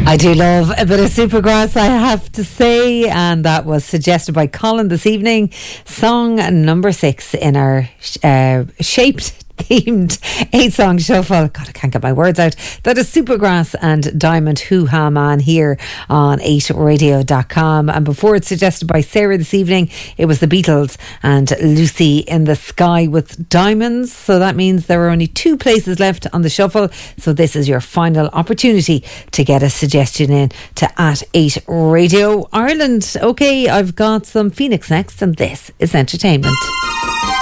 I do love a bit of Supergrass, I have to say, and that was suggested by Colin this evening. Song number 6 in our shaped themed 8-song shuffle. God, I can't get my words out. That is Supergrass and Diamond Hoo Ha Man here on 8radio.com. And before it's suggested by Sarah this evening, it was the Beatles and Lucy in the Sky with Diamonds. So that means there are only 2 places left on the shuffle. So this is your final opportunity to get a suggestion in to @8Radio Ireland. Okay, I've got some Phoenix next, and this is entertainment.